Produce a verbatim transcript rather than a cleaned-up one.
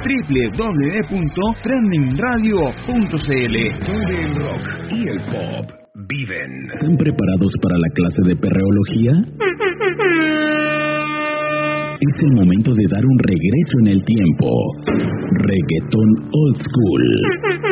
doble u doble u doble u punto trending radio punto c l. Donde el rock y el pop viven. ¿Están preparados para la clase de perreología? Es el momento de dar un regreso en el tiempo. Reggaetón Old School.